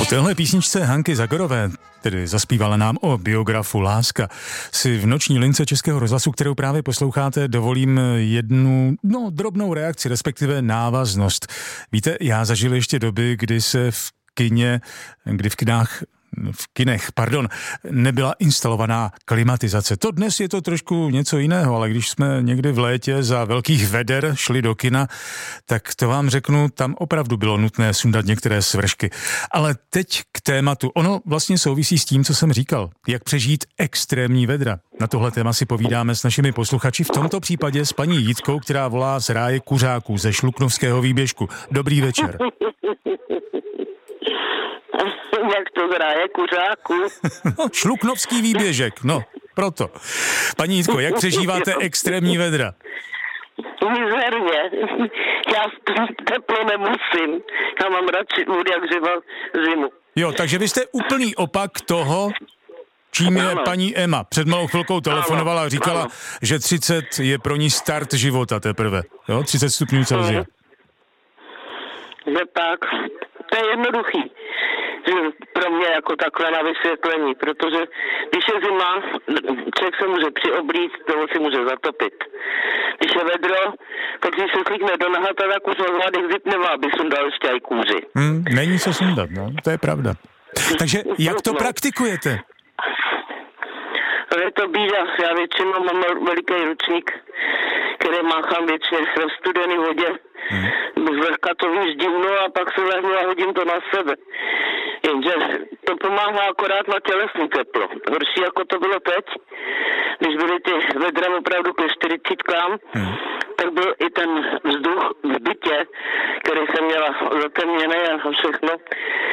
téhle písničce Hanky Zagorové, tedy zaspívala nám o biografu Láska, si v noční lince Českého rozhlasu, kterou právě posloucháte, dovolím jednu drobnou reakci, respektive návaznost. Víte, já zažil ještě doby, kdy se v kinech nebyla instalovaná klimatizace. To dnes je to trošku něco jiného, ale když jsme někdy v létě za velkých veder šli do kina, tak to vám řeknu, tam opravdu bylo nutné sundat některé svršky. Ale teď k tématu. Ono vlastně souvisí s tím, co jsem říkal. Jak přežít extrémní vedra. Na tohle téma si povídáme s našimi posluchači, v tomto případě s paní Jitkou, která volá z ráje kuřáků ze Šluknovského výběžku. Dobrý večer. Jak to zráje kuřáků? Šluknovský výběžek, proto. Paní Jitko, jak přežíváte extrémní vedra? Mizerně. Já teplo nemusím. Já mám radši jak živa zimu. Jo, takže vy jste úplný opak toho, čím je paní Emma. Před malou chvilkou telefonovala a říkala, že 30 je pro ní start života teprve. Jo, 30 stupňů Celsia. Že tak. To je jednoduchý. Pro mě jako takhle na vysvětlení, protože když je zima, člověk se může přioblít, toho si může zatopit. Když je vedro, tak když se klikne do nahata, tak už na zádech zip nemá, aby sundal ještě aj kůži. Není co sundat, to je pravda. Takže jak to praktikujete? Je to bída. Já většinou mám veliký ručník, který máchám většině ve studené vodě. Zlehka to vyždím, a pak se lehnu a hodím to na sebe. Jenže to pomáhá akorát na tělesný teplo. Horší jako to bylo teď, když byly ty vedra opravdu ke 40kám, tak byl i ten vzduch v bytě, který jsem měla zatemněný a všechno,